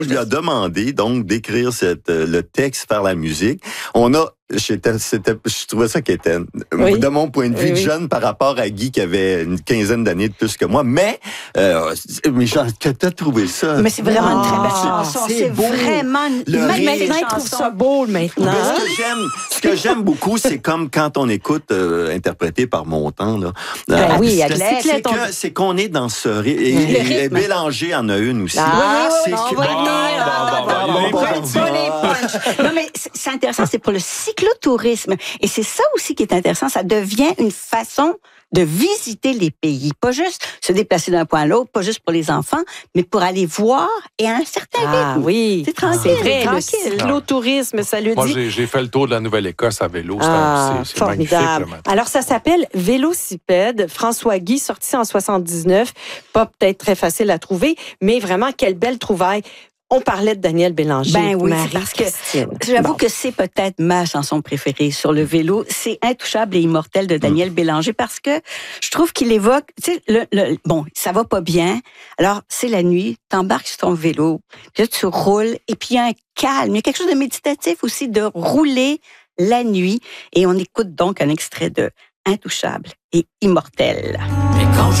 Je lui ai demandé donc d'écrire le texte par la musique. Je trouvais ça quétaine. Oui. De mon point de vue, Oui. jeune par rapport à Guy qui avait une quinzaine d'années de plus que moi. Mais Jean, que t'as trouvé ça? Mais c'est vraiment une très belle chanson. C'est beau. vraiment Le même rire. les Maintenant, ils trouvent chansons. ça beau, maintenant. Mais ce que j'aime beaucoup, c'est comme quand on écoute interprété par Montan là. Ben oui, à bicyclette, c'est qu'on est dans ce rythme. Le Et rythme. Bélanger en a une aussi. Oui, C'est on que- va y venir. Pas les punchs. Non, mais c'est intéressant, c'est pour le cyclotourisme. Et c'est ça aussi qui est intéressant. Ça devient une façon de visiter les pays. Pas juste se déplacer d'un point à l'autre, pas juste pour les enfants, mais pour aller voir et à un certain Ah rythme. oui, C'est tranquille, c'est vrai, le tranquille. cyclotourisme, ça le Moi, dit. j'ai fait le tour de la Nouvelle-Écosse à vélo. C'est magnifique. Formidable. Là, Alors, ça s'appelle Vélocipède. François Guy, sorti en 79. Pas peut-être très facile à trouver, mais vraiment, quelle belle trouvaille. On parlait de Daniel Bélanger. Ben oui, c'est Marie-Christine. parce que j'avoue que c'est peut-être ma chanson préférée sur le vélo. C'est Intouchable et immortel de Daniel Bélanger parce que je trouve qu'il évoque, tu sais, bon, ça va pas bien. Alors, c'est la nuit, t'embarques sur ton vélo, puis là, tu roules et puis il y a un calme. Il y a quelque chose de méditatif aussi de rouler la nuit et on écoute donc un extrait de Intouchable et immortel. Mais quand